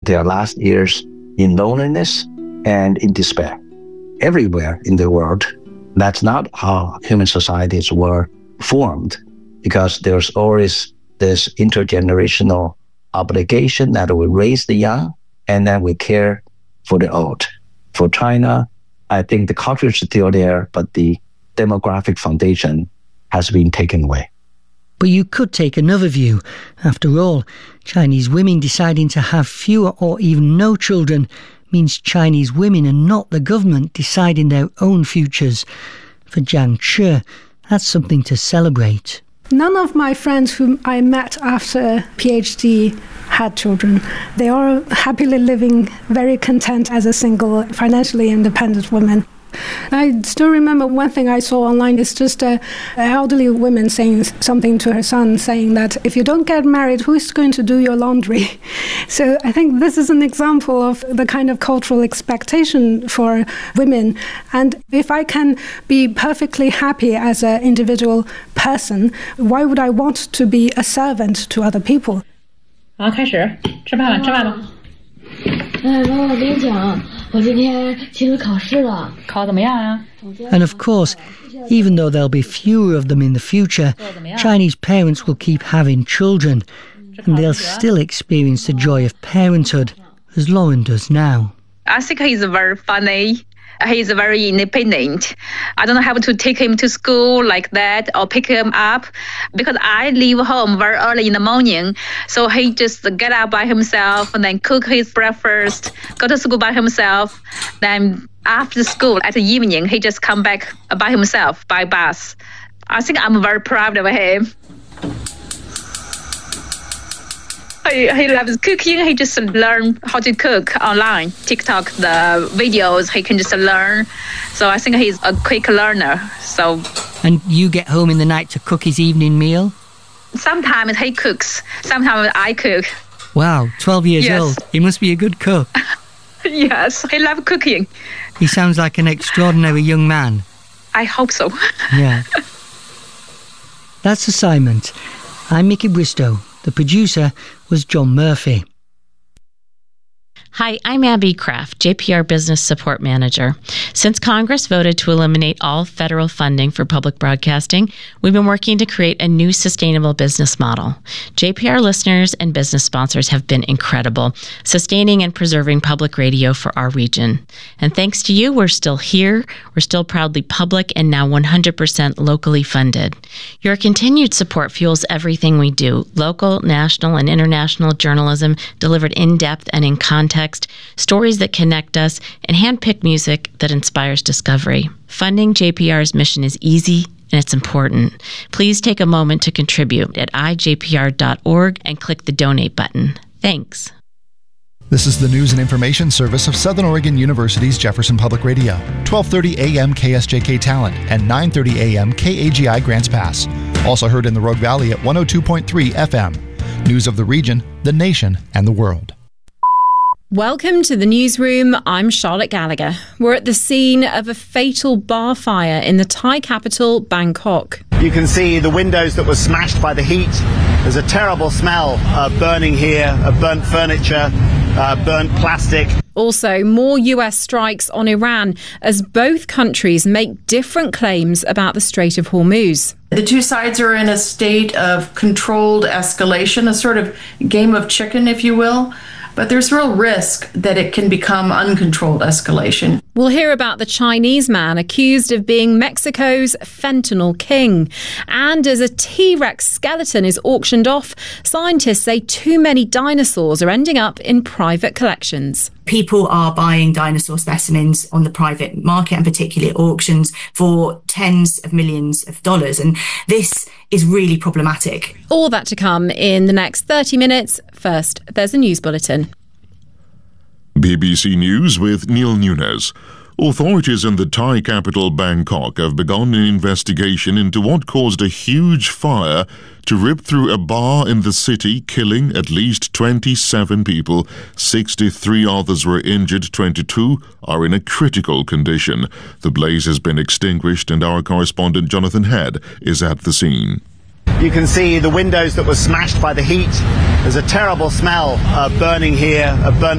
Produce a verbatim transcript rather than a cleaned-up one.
their last years in loneliness and in despair. Everywhere in the world, that's not how human societies were formed, because there's always this intergenerational obligation that we raise the young and then we care for the old. For China, I think the culture is still there, but the demographic foundation has been taken away. But you could take another view. After all, Chinese women deciding to have fewer or even no children means Chinese women and not the government deciding their own futures. For Jiang Che, that's something to celebrate. None of my friends whom I met after PhD had children. They are happily living, very content as a single, financially independent woman. I still remember one thing I saw online is just a, a elderly woman saying something to her son, saying that if you don't get married, who is going to do your laundry? So I think this is an example of the kind of cultural expectation for women. And if I can be perfectly happy as an individual person, why would I want to be a servant to other people? 好，开始吃饭了，吃饭了。 哎，妈妈，我跟你讲，我今天期中考试了， 考怎么样啊？ And of course, even though there'll be fewer of them in the future, Chinese parents will keep having children, and they'll still experience the joy of parenthood, as Lauren does now. I think he's very funny. He's very independent. I don't have to take him to school like that or pick him up because I leave home very early in the morning. So he just get up by himself and then cook his breakfast, go to school by himself. Then after school at the evening, he just come back by himself by bus. I think I'm very proud of him. He, he loves cooking. He just learn how to cook online. TikTok, the videos, he can just learn. So I think he's a quick learner. So. And you get home in the night to cook his evening meal? Sometimes he cooks. Sometimes I cook. Wow, twelve years Yes. old. He must be a good cook. Yes, he loves cooking. He sounds like an extraordinary young man. I hope so. Yeah. That's Assignment. I'm Mickey Bristow. The producer was John Murphy. Hi, I'm Abby Kraft, J P R Business Support Manager. Since Congress voted to eliminate all federal funding for public broadcasting, we've been working to create a new sustainable business model. J P R listeners and business sponsors have been incredible, sustaining and preserving public radio for our region. And thanks to you, we're still here, we're still proudly public, and now one hundred percent locally funded. Your continued support fuels everything we do, local, national, and international journalism delivered in depth and in context, stories that connect us, and hand-picked music that inspires discovery. Funding J P R's mission is easy and it's important. Please take a moment to contribute at i j p r dot org and click the donate button. Thanks. This is the news and information service of Southern Oregon University's Jefferson Public Radio. twelve thirty a.m. K S J K Talent and nine thirty a.m. K A G I Grants Pass. Also heard in the Rogue Valley at one oh two point three F M. News of the region, the nation, and the world. Welcome to the newsroom. I'm Charlotte Gallagher. We're at the scene of a fatal bar fire in the Thai capital, Bangkok. You can see the windows that were smashed by the heat. There's a terrible smell uh, burning here, of burnt furniture, uh, burnt plastic. Also, more U S strikes on Iran as both countries make different claims about the Strait of Hormuz. The two sides are in a state of controlled escalation, a sort of game of chicken, if you will. But there's real risk that it can become uncontrolled escalation. We'll hear about the Chinese man accused of being Mexico's fentanyl king. And as a T-Rex skeleton is auctioned off, scientists say too many dinosaurs are ending up in private collections. People are buying dinosaur specimens on the private market and particularly at auctions for tens of millions of dollars. And this is really problematic. All that to come in the next thirty minutes. First, there's a news bulletin. B B C News with Neil Nunes. Authorities in the Thai capital Bangkok have begun an investigation into what caused a huge fire to rip through a bar in the city, killing at least twenty-seven people. sixty-three others were injured, twenty-two are in a critical condition. The blaze has been extinguished and our correspondent Jonathan Head is at the scene. You can see the windows that were smashed by the heat. There's a terrible smell uh, burning here, of burnt